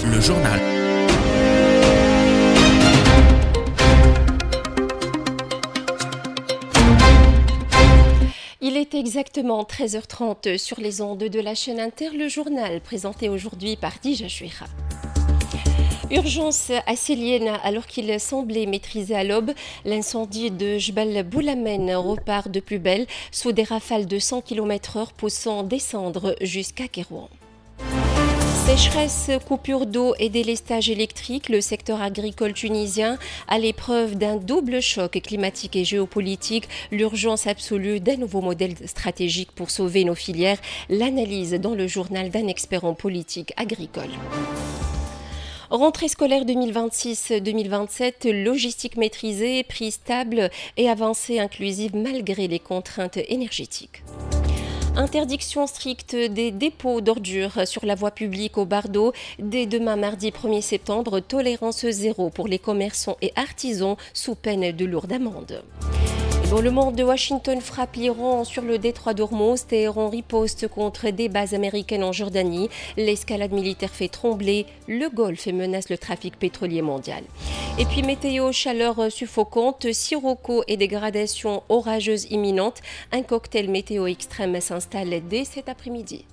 le journal. Il est exactement 13h30 sur les ondes de la chaîne Inter, le journal présenté aujourd'hui par Dija Chouira. Urgence à Siliena alors qu'il semblait maîtrisé à l'aube. L'incendie de Jbal Boulamen repart de plus belle sous des rafales de 100 km/h poussant des cendres jusqu'à Kérouan. Sécheresse, coupure d'eau et délestage électrique, le secteur agricole tunisien à l'épreuve d'un double choc climatique et géopolitique, l'urgence absolue d'un nouveau modèle stratégique pour sauver nos filières, l'analyse dans le journal d'un expert en politique agricole. Rentrée scolaire 2026-2027, logistique maîtrisée, prix stable et avancée inclusive malgré les contraintes énergétiques. Interdiction stricte des dépôts d'ordures sur la voie publique au Bardo. Dès demain, mardi 1er septembre, tolérance zéro pour les commerçants et artisans sous peine de lourdes amendes. Dans le monde de Washington frappe l'Iran sur le détroit d'Ormuz. Téhéran riposte contre des bases américaines en Jordanie. L'escalade militaire fait trembler le Golfe et menace le trafic pétrolier mondial. Et puis météo, chaleur suffocante, sirocco et dégradation orageuse imminente. Un cocktail météo extrême s'installe dès cet après-midi.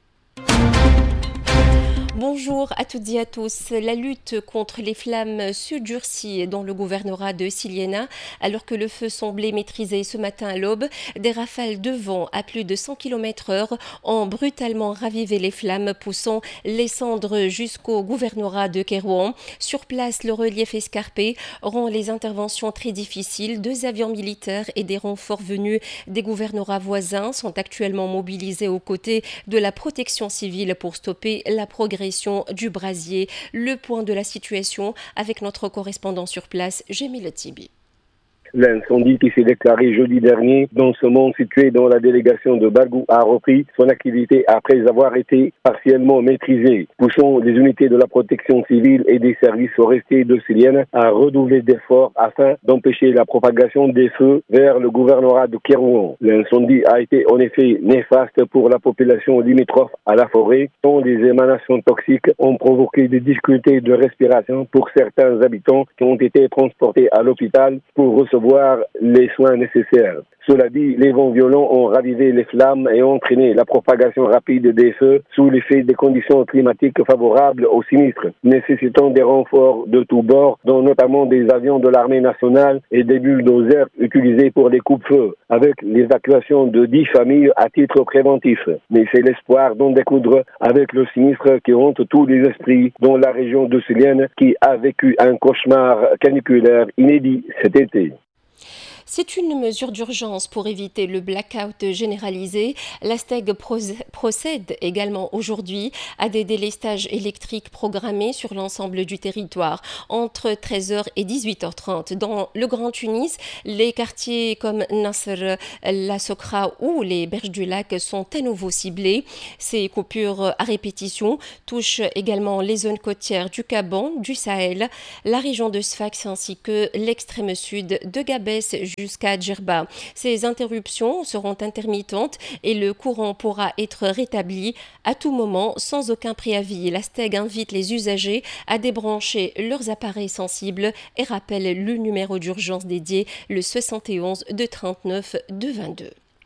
Bonjour à toutes et à tous. La lutte contre les flammes se durcit dans le gouvernorat de Siliena alors que le feu semblait maîtrisé ce matin à l'aube. Des rafales de vent à plus de 100 km/h ont brutalement ravivé les flammes, poussant les cendres jusqu'au gouvernorat de Kérouan. Sur place, le relief escarpé rend les interventions très difficiles. 2 avions militaires et des renforts venus des gouvernorats voisins sont actuellement mobilisés aux côtés de la protection civile pour stopper la progression du brasier. Le point de la situation avec notre correspondant sur place, Jamil Tibi. L'incendie qui s'est déclaré jeudi dernier dans ce monde situé dans la délégation de Bargou a repris son activité après avoir été partiellement maîtrisé, poussant les unités de la protection civile et des services forestiers de Siliena à redoubler d'efforts afin d'empêcher la propagation des feux vers le gouvernorat de Kérouan. L'incendie a été en effet néfaste pour la population limitrophe à la forêt, dont les émanations toxiques ont provoqué des difficultés de respiration pour certains habitants qui ont été transportés à l'hôpital pour recevoir les soins nécessaires. Cela dit, les vents violents ont ravivé les flammes et entraîné la propagation rapide des feux sous l'effet des conditions climatiques favorables aux sinistres, nécessitant des renforts de tous bords, dont notamment des avions de l'armée nationale et des bulldozers utilisés pour les coupe-feux, avec l'évacuation de 10 familles à titre préventif. Mais c'est l'espoir d'en découdre avec le sinistre qui hante tous les esprits dans la région de Siliena qui a vécu un cauchemar caniculaire inédit cet été. C'est une mesure d'urgence pour éviter le blackout généralisé. L'ASTEG procède également aujourd'hui à des délestages électriques programmés sur l'ensemble du territoire entre 13h et 18h30. Dans le Grand Tunis, les quartiers comme Nasser, La Sokra ou les berges du lac sont à nouveau ciblés. Ces coupures à répétition touchent également les zones côtières du Caban, du Sahel, la région de Sfax ainsi que l'extrême sud de Gabès jusqu'à Djerba. Ces interruptions seront intermittentes et le courant pourra être rétabli à tout moment sans aucun préavis. L'ASTEG invite les usagers à débrancher leurs appareils sensibles et rappelle le numéro d'urgence dédié, le 71 239 222.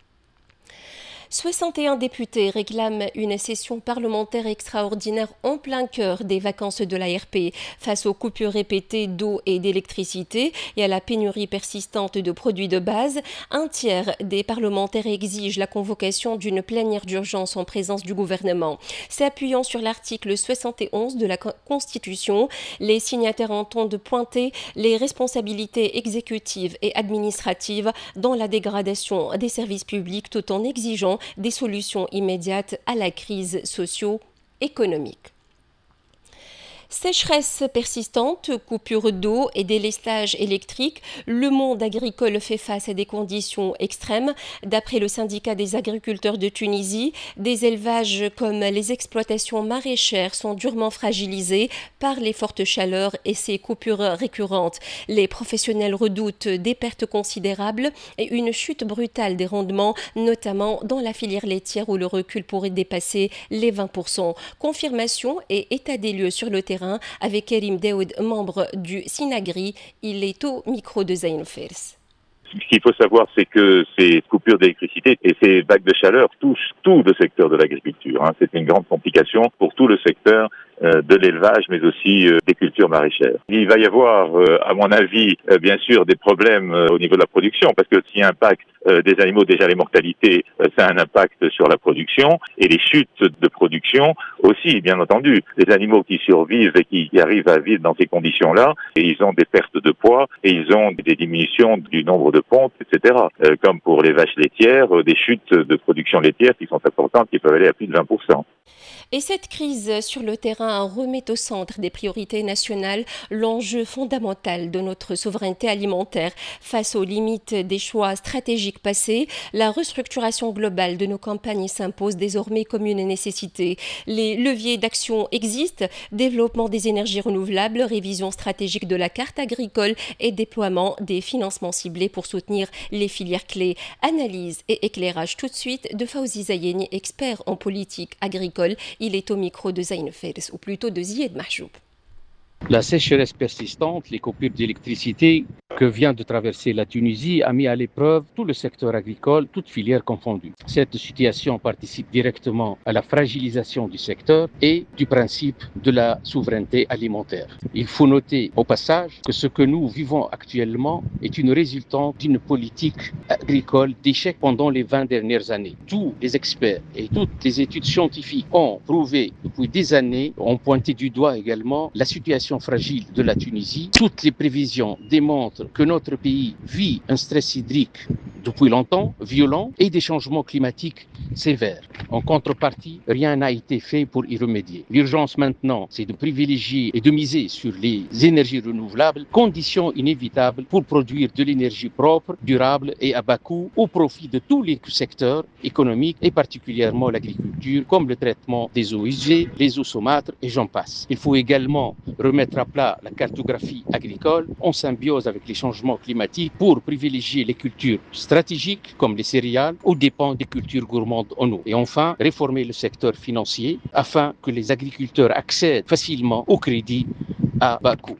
61 députés réclament une session parlementaire extraordinaire en plein cœur des vacances de l'ARP. Face aux coupures répétées d'eau et d'électricité et à la pénurie persistante de produits de base, un tiers des parlementaires exigent la convocation d'une plénière d'urgence en présence du gouvernement. S'appuyant sur l'article 71 de la Constitution, les signataires entendent pointer les responsabilités exécutives et administratives dans la dégradation des services publics tout en exigeant des solutions immédiates à la crise socio-économique. Sécheresse persistante, coupure d'eau et délestage électrique, le monde agricole fait face à des conditions extrêmes. D'après le syndicat des agriculteurs de Tunisie, des élevages comme les exploitations maraîchères sont durement fragilisés par les fortes chaleurs et ces coupures récurrentes. Les professionnels redoutent des pertes considérables et une chute brutale des rendements, notamment dans la filière laitière où le recul pourrait dépasser les 20%. Confirmation et état des lieux sur le terrain avec Karim Daoud, membre du Sinagri. Il est au micro de Zain Fers. Ce qu'il faut savoir, c'est que ces coupures d'électricité et ces vagues de chaleur touchent tout le secteur de l'agriculture. C'est une grande complication pour tout le secteur de l'élevage, mais aussi des cultures maraîchères. Il va y avoir, à mon avis, bien sûr, des problèmes au niveau de la production, parce que s'il y a un impact des animaux, déjà les mortalités, ça a un impact sur la production, et les chutes de production aussi, bien entendu. Les animaux qui survivent et qui arrivent à vivre dans ces conditions-là, et ils ont des pertes de poids, et ils ont des diminutions du nombre de pontes, etc. Comme pour les vaches laitières, des chutes de production laitière qui sont importantes, qui peuvent aller à plus de 20%. Et cette crise sur le terrain remet au centre des priorités nationales l'enjeu fondamental de notre souveraineté alimentaire. Face aux limites des choix stratégiques passés, la restructuration globale de nos campagnes s'impose désormais comme une nécessité. Les leviers d'action existent, développement des énergies renouvelables, révision stratégique de la carte agricole et déploiement des financements ciblés pour soutenir les filières clés. Analyse et éclairage tout de suite de Fawzi Zayeni, expert en politique agricole. Il est au micro de Zain Fers, ou plutôt de Zied Mahjoub. La sécheresse persistante, les coupures d'électricité que vient de traverser la Tunisie a mis à l'épreuve tout le secteur agricole, toutes filières confondues. Cette situation participe directement à la fragilisation du secteur et du principe de la souveraineté alimentaire. Il faut noter au passage que ce que nous vivons actuellement est une résultante d'une politique agricole d'échec pendant les 20 dernières années. Tous les experts et toutes les études scientifiques ont prouvé depuis des années, ont pointé du doigt également la situation fragile de la Tunisie. Toutes les prévisions démontrent que notre pays vit un stress hydrique depuis longtemps, violent, et des changements climatiques sévères. En contrepartie, rien n'a été fait pour y remédier. L'urgence maintenant, c'est de privilégier et de miser sur les énergies renouvelables, condition inévitable pour produire de l'énergie propre, durable et à bas coût, au profit de tous les secteurs économiques et particulièrement l'agriculture, comme le traitement des eaux usées, les eaux saumâtres et j'en passe. Il faut également remettre à plat la cartographie agricole en symbiose avec les changements climatiques pour privilégier les cultures stratégiques comme les céréales aux dépens des cultures gourmandes en eau. Et enfin, réformer le secteur financier afin que les agriculteurs accèdent facilement au crédit à bas coût.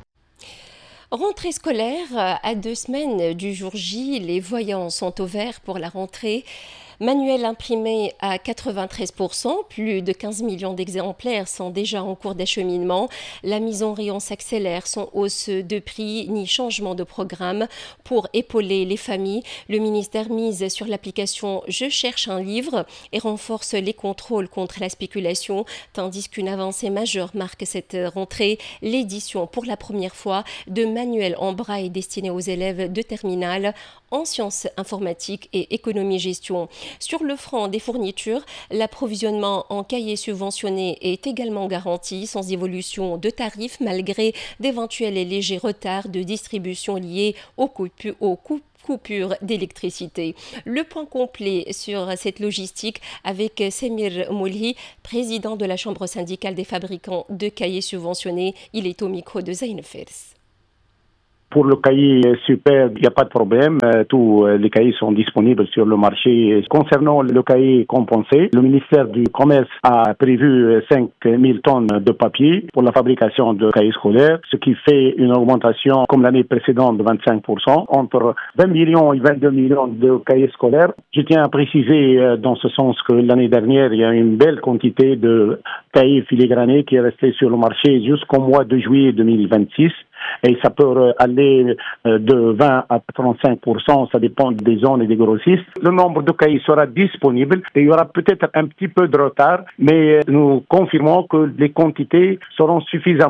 Rentrée scolaire, à 2 semaines du jour J, les voyants sont au vert pour la rentrée. Manuel imprimé à 93%, plus de 15 millions d'exemplaires sont déjà en cours d'acheminement. La mise en rayon s'accélère sans hausse de prix ni changement de programme. Pour épauler les familles, le ministère mise sur l'application Je cherche un livre et renforce les contrôles contre la spéculation, tandis qu'une avancée majeure marque cette rentrée, l'édition pour la première fois de manuels en braille destinés aux élèves de terminale en sciences informatiques et économie-gestion. Sur le front des fournitures, l'approvisionnement en cahiers subventionnés est également garanti sans évolution de tarifs malgré d'éventuels et légers retards de distribution liés aux coupures d'électricité. Le point complet sur cette logistique avec Semir Moulhi, président de la Chambre syndicale des fabricants de cahiers subventionnés. Il est au micro de Zain Fers. Pour le cahier super, il n'y a pas de problème. Tous les cahiers sont disponibles sur le marché. Concernant le cahier compensé, le ministère du Commerce a prévu 5 000 tonnes de papier pour la fabrication de cahiers scolaires, ce qui fait une augmentation, comme l'année précédente, de 25%, entre 20 millions et 22 millions de cahiers scolaires. Je tiens à préciser dans ce sens que l'année dernière, il y a une belle quantité de cahiers filigranés qui est resté sur le marché jusqu'au mois de juillet 2026. Et ça peut aller de 20 à 35%, ça dépend des zones et des grossistes. Le nombre de cahiers sera disponible et il y aura peut-être un petit peu de retard, mais nous confirmons que les quantités seront suffisamment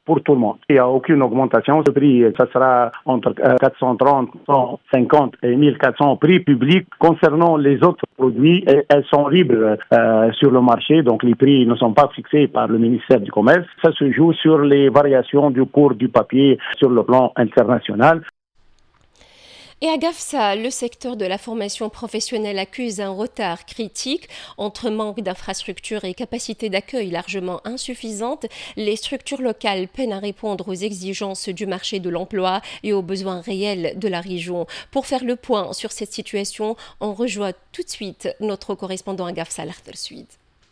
pour tout le monde. Il n'y a aucune augmentation. Le prix, ça sera entre 430, 150 et 1400 prix publics. Concernant les autres produits, elles sont libres sur le marché, donc les prix ne sont pas fixés par le ministère du Commerce. Ça se joue sur les variations du cours du papier sur le plan international. Et à Gafsa, le secteur de la formation professionnelle accuse un retard critique entre manque d'infrastructures et capacité d'accueil largement insuffisantes. Les structures locales peinent à répondre aux exigences du marché de l'emploi et aux besoins réels de la région. Pour faire le point sur cette situation, on rejoint tout de suite notre correspondant à Gafsa, l'Arthur Suide.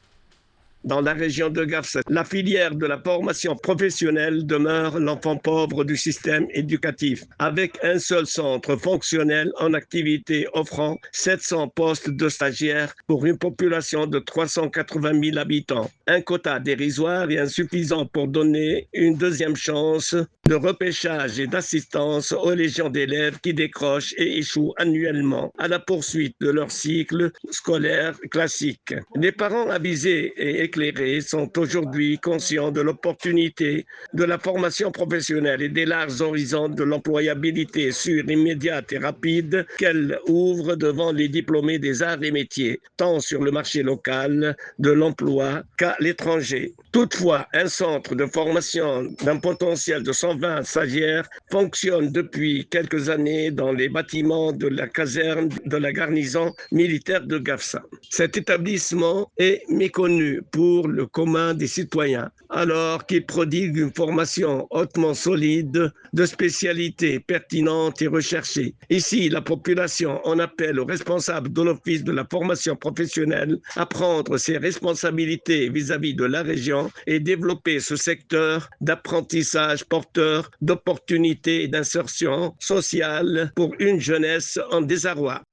Dans la région de Gafsa, la filière de la formation professionnelle demeure l'enfant pauvre du système éducatif, avec un seul centre fonctionnel en activité offrant 700 postes de stagiaires pour une population de 380 000 habitants. Un quota dérisoire et insuffisant pour donner une deuxième chance de repêchage et d'assistance aux légions d'élèves qui décrochent et échouent annuellement à la poursuite de leur cycle scolaire classique. Les parents avisés et éclairés sont aujourd'hui conscients de l'opportunité de la formation professionnelle et des larges horizons de l'employabilité sûre, immédiate et rapide qu'elle ouvre devant les diplômés des arts et métiers, tant sur le marché local de l'emploi qu'à l'étranger. Toutefois, un centre de formation d'un potentiel de 120 stagiaires fonctionne depuis quelques années dans les bâtiments de la caserne de la garnison militaire de Gafsa. Cet établissement est méconnu pour le commun des citoyens, alors qu'il prodigue une formation hautement solide de spécialités pertinentes et recherchées. Ici, la population en appelle aux responsables de l'Office de la formation professionnelle à prendre ses responsabilités vis-à-vis de la région et développer ce secteur d'apprentissage porteur d'opportunités et d'insertion sociale pour une jeunesse en désarroi.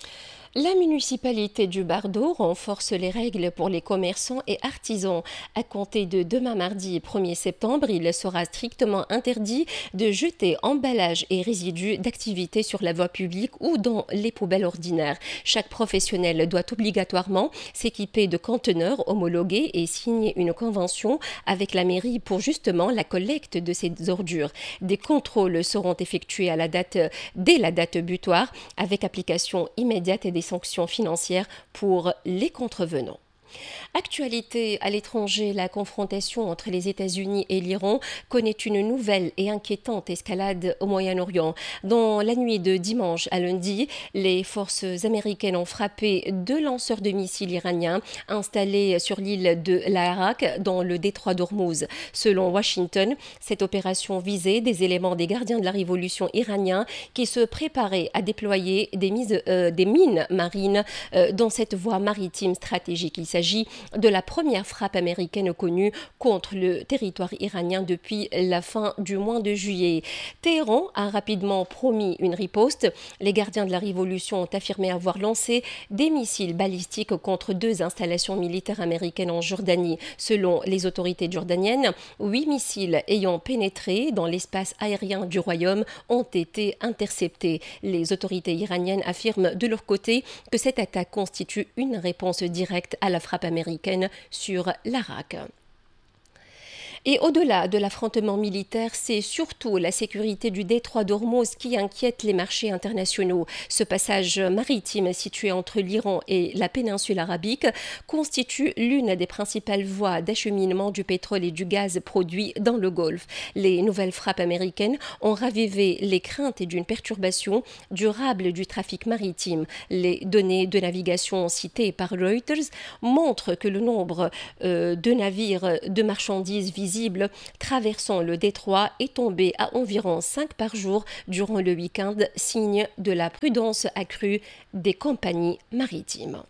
La municipalité du Bardo renforce les règles pour les commerçants et artisans. À compter de demain mardi 1er septembre, il sera strictement interdit de jeter emballages et résidus d'activités sur la voie publique ou dans les poubelles ordinaires. Chaque professionnel doit obligatoirement s'équiper de conteneurs homologués et signer une convention avec la mairie pour justement la collecte de ces ordures. Des contrôles seront effectués dès la date butoir avec application immédiate et des sanctions financières pour les contrevenants. Actualité à l'étranger, la confrontation entre les États-Unis et l'Iran connaît une nouvelle et inquiétante escalade au Moyen-Orient. Dans la nuit de dimanche à lundi, les forces américaines ont frappé 2 lanceurs de missiles iraniens installés sur l'île de l'Arak dans le détroit d'Ormuz. Selon Washington, cette opération visait des éléments des gardiens de la révolution iraniens qui se préparaient à déployer des mines marines dans cette voie maritime stratégique. Il s'agit de la première frappe américaine connue contre le territoire iranien depuis la fin du mois de juillet. Téhéran a rapidement promis une riposte. Les gardiens de la révolution ont affirmé avoir lancé des missiles balistiques contre 2 installations militaires américaines en Jordanie. Selon les autorités jordaniennes, 8 missiles ayant pénétré dans l'espace aérien du royaume ont été interceptés. Les autorités iraniennes affirment de leur côté que cette attaque constitue une réponse directe à la frappe américaine sur l'Irak. Et au-delà de l'affrontement militaire, c'est surtout la sécurité du détroit d'Ormuz qui inquiète les marchés internationaux. Ce passage maritime situé entre l'Iran et la péninsule arabique constitue l'une des principales voies d'acheminement du pétrole et du gaz produits dans le Golfe. Les nouvelles frappes américaines ont ravivé les craintes d'une perturbation durable du trafic maritime. Les données de navigation citées par Reuters montrent que le nombre de navires de marchandises visibles traversant le détroit est tombé à environ 5 par jour durant le week-end, signe de la prudence accrue des compagnies maritimes.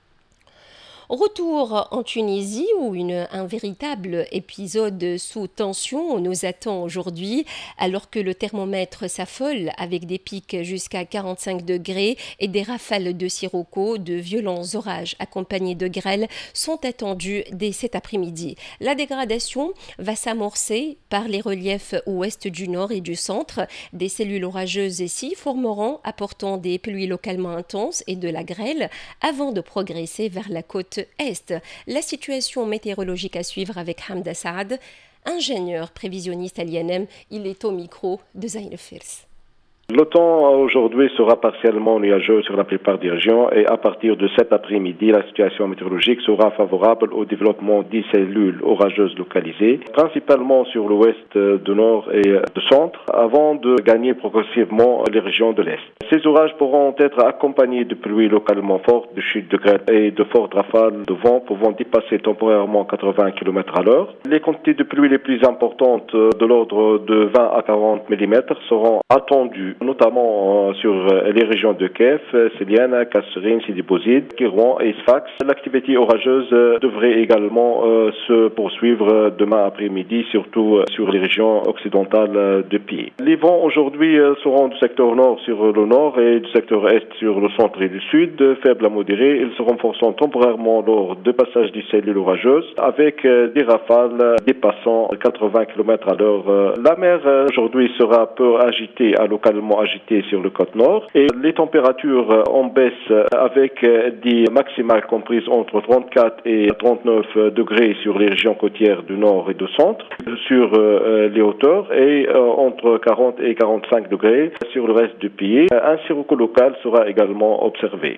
Retour en Tunisie où un véritable épisode sous tension nous attend aujourd'hui alors que le thermomètre s'affole avec des pics jusqu'à 45 degrés et des rafales de sirocco. De violents orages accompagnés de grêle sont attendus dès cet après-midi. La dégradation va s'amorcer par les reliefs ouest du nord et du centre. Des cellules orageuses s'y formeront apportant des pluies localement intenses et de la grêle avant de progresser vers la côte est. La situation météorologique à suivre avec Hamda Saad, ingénieur prévisionniste à l'INM. Il est au micro de Zayn Firs. Le temps aujourd'hui sera partiellement nuageux sur la plupart des régions et à partir de cet après-midi, la situation météorologique sera favorable au développement des cellules orageuses localisées, principalement sur l'ouest, du nord et du centre, avant de gagner progressivement les régions de l'est. Ces orages pourront être accompagnés de pluies localement fortes, de chutes de grêle et de fortes rafales de vent pouvant dépasser temporairement 80 km à l'heure. Les quantités de pluie les plus importantes, de l'ordre de 20 à 40 mm, seront attendues, notamment sur les régions de Kef, Séliane, Kasserine, Sidi Bouzid, Kirouan et Sfax. L'activité orageuse devrait également se poursuivre demain après-midi, surtout sur les régions occidentales du pays. Les vents aujourd'hui seront du secteur nord sur le nord et du secteur est sur le centre et le sud, faibles à modérés. Ils se renforceront temporairement lors de passage des cellules orageuses avec des rafales dépassant 80 km à l'heure. La mer aujourd'hui sera peu agitée à localement agitée sur le côte nord et les températures en baisse avec des maximales comprises entre 34 et 39 degrés sur les régions côtières du nord et du centre, sur les hauteurs et entre 40 et 45 degrés sur le reste du pays. Un sirocco local sera également observé.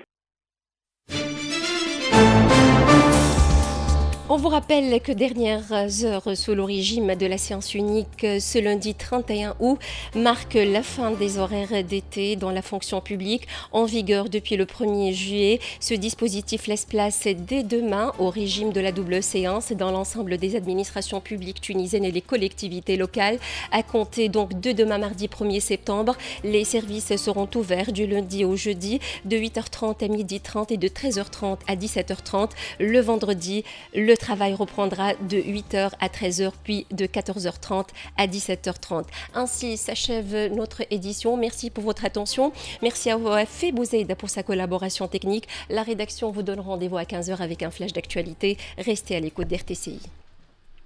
On vous rappelle que dernières heures sous le régime de la séance unique ce lundi 31 août marque la fin des horaires d'été dans la fonction publique en vigueur depuis le 1er juillet. Ce dispositif laisse place dès demain au régime de la double séance dans l'ensemble des administrations publiques tunisiennes et des collectivités locales. À compter donc de demain mardi 1er septembre, les services seront ouverts du lundi au jeudi de 8h30 à 12h30 et de 13h30 à 17h30. Le vendredi, le travail reprendra de 8h à 13h puis de 14h30 à 17h30. Ainsi s'achève notre édition. Merci pour votre attention. Merci à Wafé Bouzaïda pour sa collaboration technique. La rédaction vous donne rendez-vous à 15h avec un flash d'actualité. Restez à l'écoute d'RTCI.